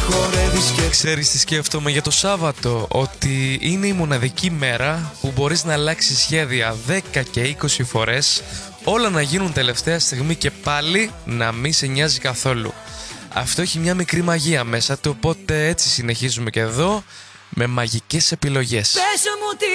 Ξέρεις τι σκέφτομαι για το Σάββατο? Ότι είναι η μοναδική μέρα που μπορείς να αλλάξεις σχέδια 10 και 20 φορές, όλα να γίνουν τελευταία στιγμή και πάλι να μην σε νοιάζει καθόλου. Αυτό έχει μια μικρή μαγεία μέσα του, οπότε έτσι συνεχίζουμε και εδώ με μαγικές επιλογές.